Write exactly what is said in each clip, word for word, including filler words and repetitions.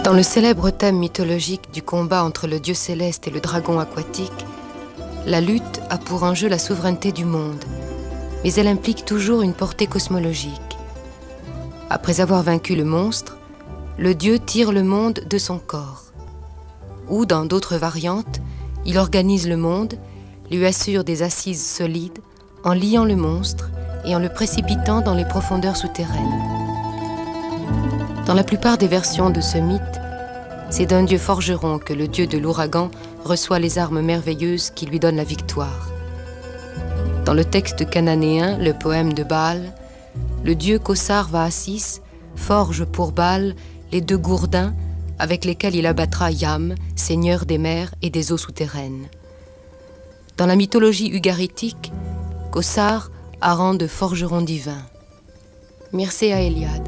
Dans le célèbre thème mythologique du combat entre le dieu céleste et le dragon aquatique, la lutte a pour enjeu la souveraineté du monde, mais elle implique toujours une portée cosmologique. Après avoir vaincu le monstre, le dieu tire le monde de son corps. Ou, dans d'autres variantes, il organise le monde, lui assure des assises solides, en liant le monstre et en le précipitant dans les profondeurs souterraines. Dans la plupart des versions de ce mythe, c'est d'un dieu forgeron que le dieu de l'ouragan reçoit les armes merveilleuses qui lui donnent la victoire. Dans le texte cananéen, le poème de Baal, le dieu Kossar Vaasis forge pour Baal les deux gourdins avec lesquels il abattra Yam, seigneur des mers et des eaux souterraines. Dans la mythologie ugaritique, Kossar a rang de forgeron divin. Mircea Eliade.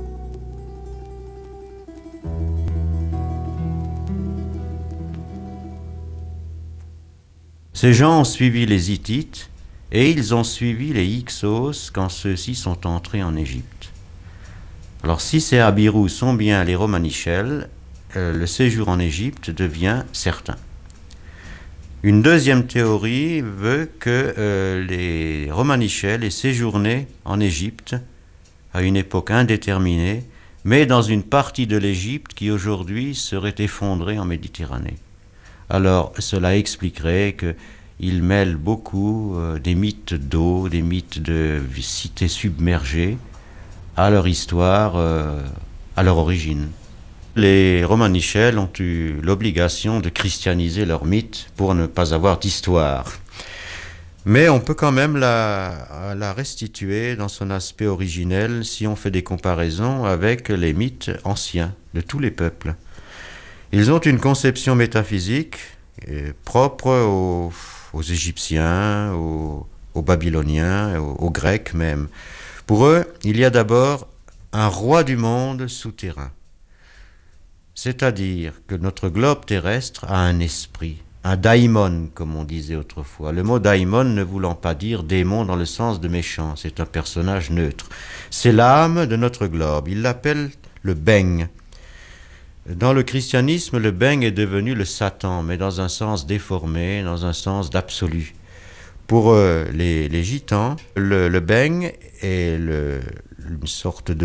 Ces gens ont suivi les Hittites et ils ont suivi les Hyksos quand ceux-ci sont entrés en Égypte. Alors si ces Abirous sont bien les Romanichels, euh, le séjour en Égypte devient certain. Une deuxième théorie veut que euh, les Romanichels aient séjourné en Égypte à une époque indéterminée, mais dans une partie de l'Égypte qui aujourd'hui serait effondrée en Méditerranée. Alors cela expliquerait qu'ils mêlent beaucoup euh, des mythes d'eau, des mythes de cités submergées à leur histoire, euh, à leur origine. Les Romanichels ont eu l'obligation de christianiser leur mythe pour ne pas avoir d'histoire. Mais on peut quand même la, la restituer dans son aspect originel si on fait des comparaisons avec les mythes anciens de tous les peuples. Ils ont une conception métaphysique euh, propre aux, aux Égyptiens, aux, aux Babyloniens, aux, aux Grecs même. Pour eux, il y a d'abord un roi du monde souterrain. C'est-à-dire que notre globe terrestre a un esprit, un daimon, comme on disait autrefois. Le mot daimon ne voulant pas dire démon dans le sens de méchant, c'est un personnage neutre. C'est l'âme de notre globe, il l'appelle le Beng. Dans le christianisme, le Beng est devenu le Satan, mais dans un sens déformé, dans un sens d'absolu. Pour euh, les, les gitans, le, le Beng est le, une sorte de